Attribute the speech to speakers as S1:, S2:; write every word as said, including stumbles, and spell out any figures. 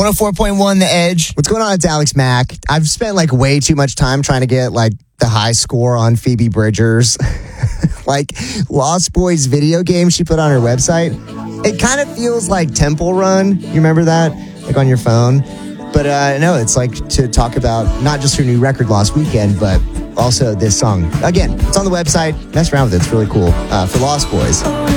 S1: one oh four point one The Edge.
S2: What's going on? It's Alex Mack. I've spent like way too much time trying to get like the high score on Phoebe Bridgers. Like Lost Boys video game she put on her website. It kind of feels like Temple Run. You remember that? Like on your phone. But uh, no, it's like to talk about not just her new record Lost Weekend, but also this song. Again, it's on the website. Mess around with it. It's really cool. Uh, for Lost Boys.